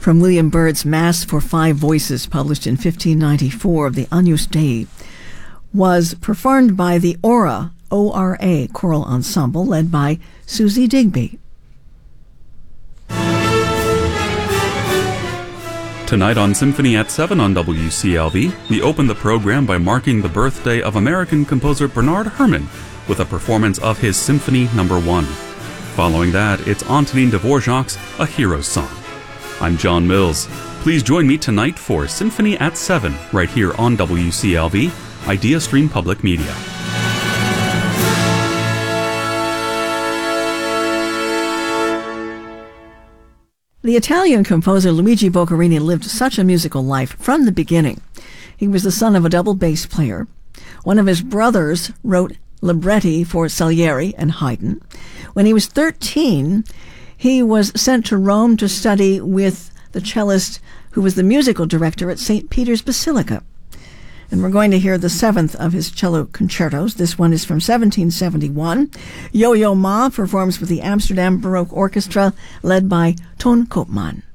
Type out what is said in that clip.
from William Byrd's Mass for Five Voices, published in 1594 of the Agnus Dei, was performed by the Ora, O-R-A, choral ensemble led by Susie Digby. Tonight on Symphony at 7 on WCLV, we open the program by marking the birthday of American composer Bernard Herrmann with a performance of his Symphony No. 1. Following that, it's Antonin Dvorak's A Hero's Song. I'm John Mills. Please join me tonight for Symphony at 7 right here on WCLV, Idea Stream Public Media. The Italian composer Luigi Boccherini lived such a musical life from the beginning. He was the son of a double bass player. One of his brothers wrote libretti for Salieri and Haydn. When he was 13, he was sent to Rome to study with the cellist who was the musical director at St. Peter's Basilica. And we're going to hear the seventh of his cello concertos. This one is from 1771. Yo-Yo Ma performs with the Amsterdam Baroque Orchestra, led by Ton Koopman.